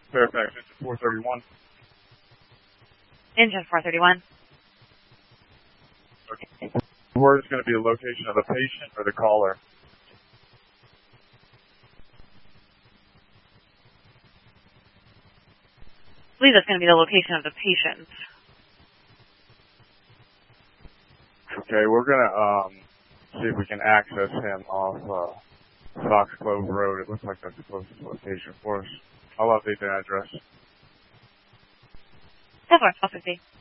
Fairfax, engine 431. Engine 431. Okay. Where is going to be the location of the patient or the caller? I believe that's going to be the location of the patient. Okay, we're going to see if we can access him off Foxglove Road. It looks like that's the closest location for us. I'll update the address. That's 1250.